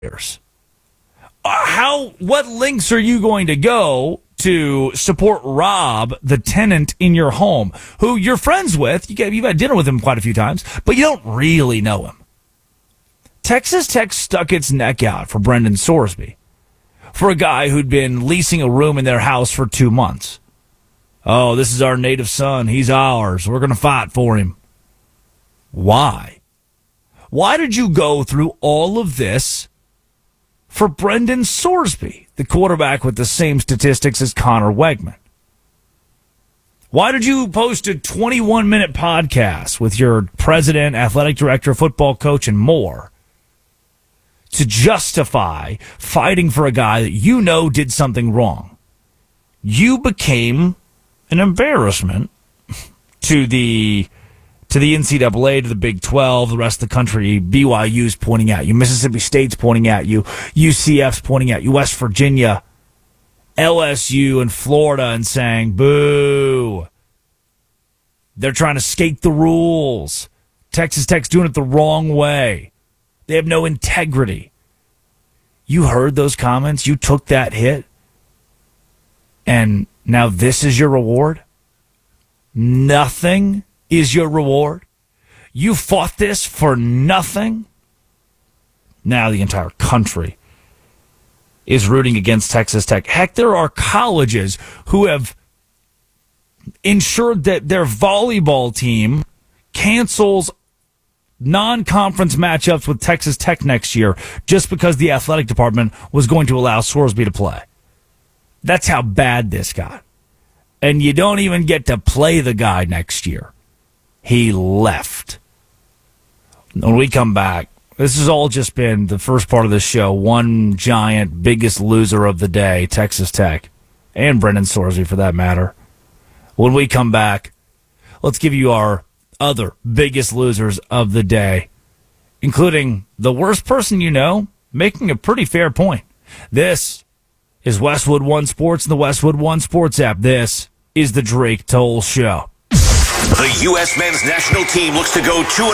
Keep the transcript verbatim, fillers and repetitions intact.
years. Uh, how? What lengths are you going to go to support Rob, the tenant in your home, who you're friends with? You get, you've had dinner with him quite a few times, but you don't really know him. Texas Tech stuck its neck out for Brendan Sorsby, for a guy who'd been leasing a room in their house for two months. Oh, this is our native son. He's ours. We're going to fight for him. Why? Why did you go through all of this for Brendan Sorsby, the quarterback with the same statistics as Connor Wegman? Why did you post a twenty-one minute podcast with your president, athletic director, football coach, and more to justify fighting for a guy that you know did something wrong? You became an embarrassment to the to the N C double A, to the Big twelve, the rest of the country. B Y U's pointing at you. Mississippi State's pointing at you. U C F's pointing at you. West Virginia, L S U, and Florida, and saying, boo. They're trying to skate the rules. Texas Tech's doing it the wrong way. They have no integrity. You heard those comments. You took that hit. And now this is your reward? Nothing is your reward? You fought this for nothing? Now the entire country is rooting against Texas Tech. Heck, there are colleges who have ensured that their volleyball team cancels non-conference matchups with Texas Tech next year just because the athletic department was going to allow Sorsby to play. That's how bad this got. And you don't even get to play the guy next year. He left. When we come back, this has all just been the first part of the show. One giant, biggest loser of the day, Texas Tech, and Brendan Sorsby for that matter. When we come back, let's give you our other biggest losers of the day, including the worst person you know, making a pretty fair point. This is Westwood One Sports and the Westwood One Sports app. This is the Drake Toll Show. The U S men's national team looks to go two